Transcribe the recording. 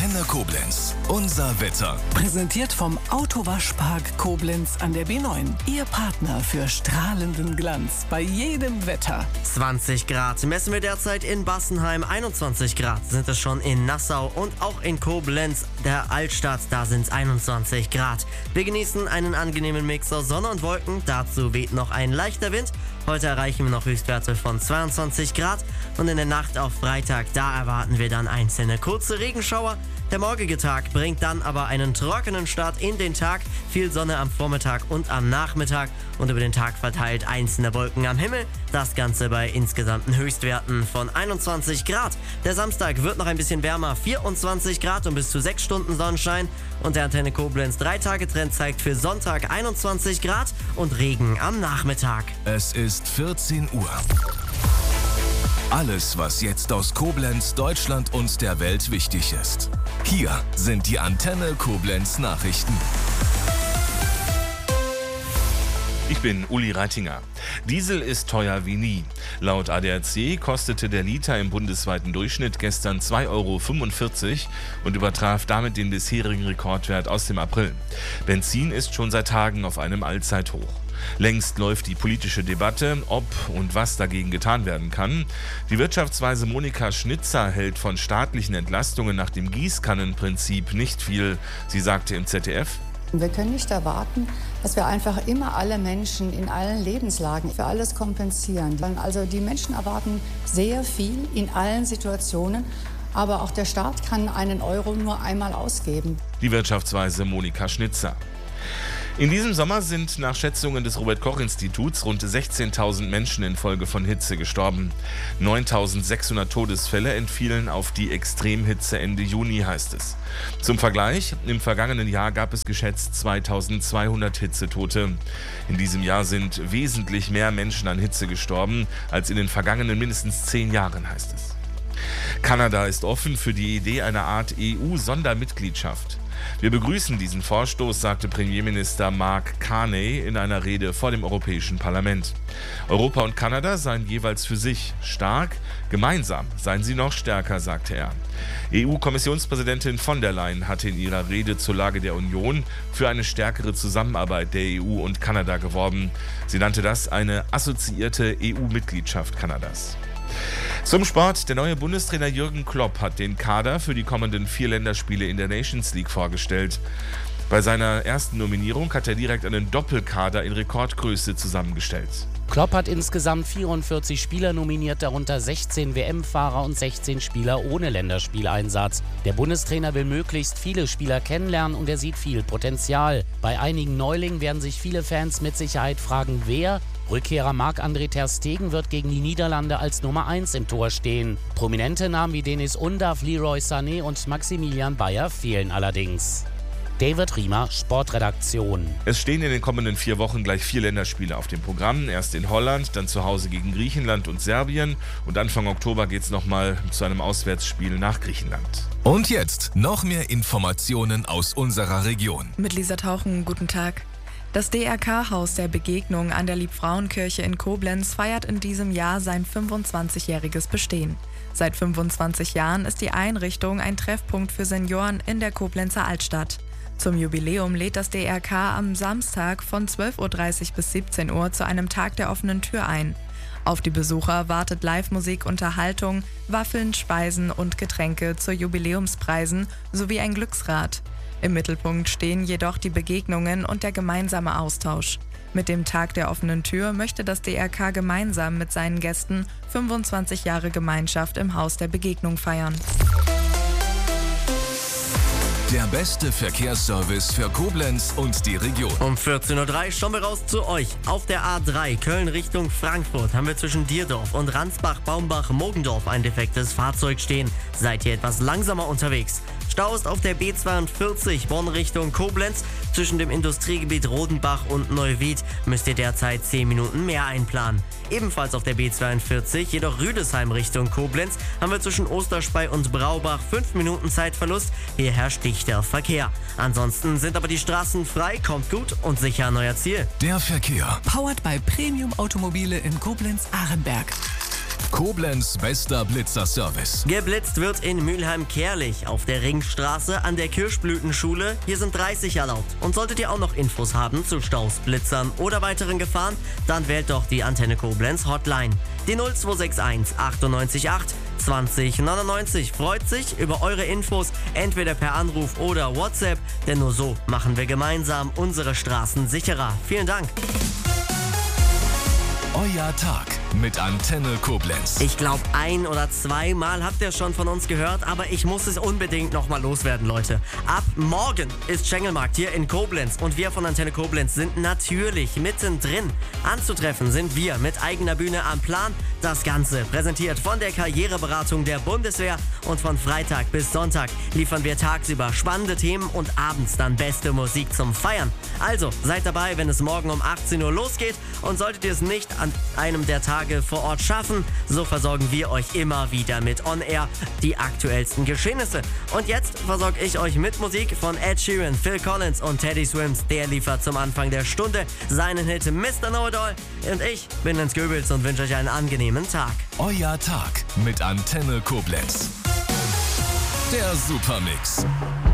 Antenne Koblenz. Unser Wetter. Präsentiert vom Autowaschpark Koblenz an der B9. Ihr Partner für strahlenden Glanz bei jedem Wetter. 20 Grad messen wir derzeit in Bassenheim. 21 Grad sind es schon in Nassau und auch in Koblenz, der Altstadt. Da sind es 21 Grad. Wir genießen einen angenehmen Mix aus Sonne und Wolken. Dazu weht noch ein leichter Wind. Heute erreichen wir noch Höchstwerte von 22 Grad. Und in der Nacht auf Freitag, da erwarten wir dann einzelne kurze Regenschauer. Der morgige Tag bringt dann aber einen trockenen Start in den Tag. Viel Sonne am Vormittag und am Nachmittag und über den Tag verteilt einzelne Wolken am Himmel. Das Ganze bei insgesamten Höchstwerten von 21 Grad. Der Samstag wird noch ein bisschen wärmer, 24 Grad und bis zu 6 Stunden Sonnenschein. Und der Antenne Koblenz 3-Tage-Trend zeigt für Sonntag 21 Grad und Regen am Nachmittag. Es ist 14 Uhr. Alles, was jetzt aus Koblenz, Deutschland und der Welt wichtig ist. Hier sind die Antenne Koblenz Nachrichten. Ich bin Uli Reitinger. Diesel ist teuer wie nie. Laut ADAC kostete der Liter im bundesweiten Durchschnitt gestern 2,45 € und übertraf damit den bisherigen Rekordwert aus dem April. Benzin ist schon seit Tagen auf einem Allzeithoch. Längst läuft die politische Debatte, ob und was dagegen getan werden kann. Die Wirtschaftsweise Monika Schnitzer hält von staatlichen Entlastungen nach dem Gießkannenprinzip nicht viel. Sie sagte im ZDF: Wir können nicht erwarten, dass wir einfach immer alle Menschen in allen Lebenslagen für alles kompensieren. Also die Menschen erwarten sehr viel in allen Situationen. Aber auch der Staat kann einen Euro nur einmal ausgeben. Die Wirtschaftsweise Monika Schnitzer. In diesem Sommer sind nach Schätzungen des Robert-Koch-Instituts rund 16.000 Menschen infolge von Hitze gestorben. 9.600 Todesfälle entfielen auf die Extremhitze Ende Juni, heißt es. Zum Vergleich, im vergangenen Jahr gab es geschätzt 2.200 Hitzetote. In diesem Jahr sind wesentlich mehr Menschen an Hitze gestorben als in den vergangenen mindestens 10 Jahren, heißt es. Kanada ist offen für die Idee einer Art EU-Sondermitgliedschaft. Wir begrüßen diesen Vorstoß, sagte Premierminister Mark Carney in einer Rede vor dem Europäischen Parlament. Europa und Kanada seien jeweils für sich stark, gemeinsam seien sie noch stärker, sagte er. EU-Kommissionspräsidentin von der Leyen hatte in ihrer Rede zur Lage der Union für eine stärkere Zusammenarbeit der EU und Kanada geworben. Sie nannte das eine assoziierte EU-Mitgliedschaft Kanadas. Zum Sport. Der neue Bundestrainer Jürgen Klopp hat den Kader für die kommenden 4 Länderspiele in der Nations League vorgestellt. Bei seiner ersten Nominierung hat er direkt einen Doppelkader in Rekordgröße zusammengestellt. Klopp hat insgesamt 44 Spieler nominiert, darunter 16 WM-Fahrer und 16 Spieler ohne Länderspieleinsatz. Der Bundestrainer will möglichst viele Spieler kennenlernen und er sieht viel Potenzial. Bei einigen Neulingen werden sich viele Fans mit Sicherheit fragen, wer. Rückkehrer Marc-André ter Stegen wird gegen die Niederlande als Nummer 1 im Tor stehen. Prominente Namen wie Denis Undav, Leroy Sané und Maximilian Bayer fehlen allerdings. David Riemer, Sportredaktion. Es stehen in den kommenden 4 Wochen gleich 4 Länderspiele auf dem Programm. Erst in Holland, dann zu Hause gegen Griechenland und Serbien. Und Anfang Oktober geht es nochmal zu einem Auswärtsspiel nach Griechenland. Und jetzt noch mehr Informationen aus unserer Region. Mit Lisa Tauchen, guten Tag. Das DRK-Haus der Begegnung an der Liebfrauenkirche in Koblenz feiert in diesem Jahr sein 25-jähriges Bestehen. Seit 25 Jahren ist die Einrichtung ein Treffpunkt für Senioren in der Koblenzer Altstadt. Zum Jubiläum lädt das DRK am Samstag von 12:30 Uhr bis 17 Uhr zu einem Tag der offenen Tür ein. Auf die Besucher wartet Live-Musik, Unterhaltung, Waffeln, Speisen und Getränke zu Jubiläumspreisen sowie ein Glücksrad. Im Mittelpunkt stehen jedoch die Begegnungen und der gemeinsame Austausch. Mit dem Tag der offenen Tür möchte das DRK gemeinsam mit seinen Gästen 25 Jahre Gemeinschaft im Haus der Begegnung feiern. Der beste Verkehrsservice für Koblenz und die Region. Um 14:03 Uhr schauen wir raus zu euch. Auf der A3 Köln Richtung Frankfurt haben wir zwischen Dierdorf und Ransbach-Baumbach-Mogendorf ein defektes Fahrzeug stehen. Seid ihr etwas langsamer unterwegs? Stau ist auf der B42 Bonn Richtung Koblenz. Zwischen dem Industriegebiet Rodenbach und Neuwied müsst ihr derzeit 10 Minuten mehr einplanen. Ebenfalls auf der B42, jedoch Rüdesheim Richtung Koblenz, haben wir zwischen Osterspey und Braubach 5 Minuten Zeitverlust. Hier herrscht dichter Verkehr. Ansonsten sind aber die Straßen frei, kommt gut und sicher an euer Ziel. Der Verkehr. Powered by Premium Automobile in Koblenz-Arenberg. Koblenz bester Blitzerservice. Geblitzt wird in Mülheim-Kerlich auf der Ringstraße an der Kirschblütenschule. Hier sind 30 erlaubt. Und solltet ihr auch noch Infos haben zu Staus, Blitzern oder weiteren Gefahren, dann wählt doch die Antenne Koblenz Hotline. Die 0261 98 8 20 99 freut sich über eure Infos, entweder per Anruf oder WhatsApp, denn nur so machen wir gemeinsam unsere Straßen sicherer. Vielen Dank. Euer Tag mit Antenne Koblenz. Ich glaube, 1 oder 2 Mal habt ihr schon von uns gehört, aber ich muss es unbedingt nochmal loswerden, Leute. Ab morgen ist Schengelmarkt hier in Koblenz und wir von Antenne Koblenz sind natürlich mittendrin. Anzutreffen sind wir mit eigener Bühne am Plan. Das Ganze präsentiert von der Karriereberatung der Bundeswehr und von Freitag bis Sonntag liefern wir tagsüber spannende Themen und abends dann beste Musik zum Feiern. Also seid dabei, wenn es morgen um 18 Uhr losgeht, und solltet ihr es nicht an einem der Tage vor Ort schaffen, so versorgen wir euch immer wieder mit On Air die aktuellsten Geschehnisse. Und jetzt versorge ich euch mit Musik von Ed Sheeran, Phil Collins und Teddy Swims. Der liefert zum Anfang der Stunde seinen Hit Mr. Know-It-All. Und ich bin Jens Goebels und wünsche euch einen angenehmen Tag. Euer Tag mit Antenne Koblenz. Der Supermix.